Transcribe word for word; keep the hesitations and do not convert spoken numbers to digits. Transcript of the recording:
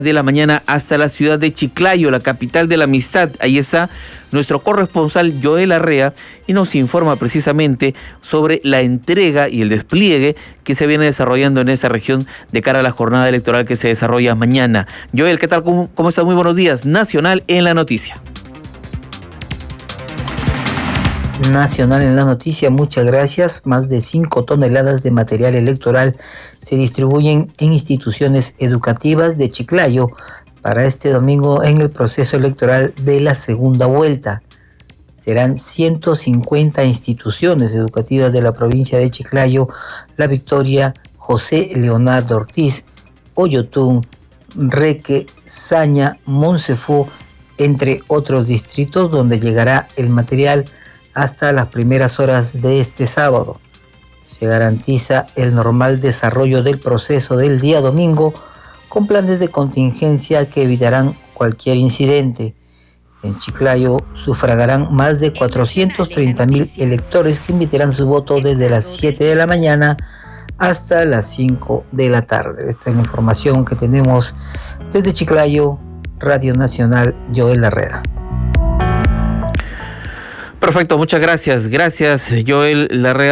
de la mañana hasta la ciudad de Chiclayo, la capital de la amistad. Ahí está nuestro corresponsal Joel Arrea y nos informa precisamente sobre la entrega y el despliegue que se viene desarrollando en esa región de cara a la jornada electoral que se desarrolla mañana. Joel, ¿qué tal? ¿Cómo, cómo estás? Muy buenos días. Nacional en la noticia. Nacional en la noticia, muchas gracias. Más de cinco toneladas de material electoral se distribuyen en instituciones educativas de Chiclayo para este domingo en el proceso electoral de la segunda vuelta. Serán ciento cincuenta instituciones educativas de la provincia de Chiclayo, La Victoria, José Leonardo Ortiz, Oyotún, Reque, Saña, Monsefú, entre otros distritos donde llegará el material hasta las primeras horas de este sábado. Se garantiza el normal desarrollo del proceso del día domingo con planes de contingencia que evitarán cualquier incidente. En Chiclayo sufragarán más de cuatrocientos treinta mil electores que emitirán su voto desde las siete de la mañana hasta las cinco de la tarde. Esta es la información que tenemos desde Chiclayo, Radio Nacional, Joel Herrera. Perfecto, muchas gracias. Gracias, Joel Larrea.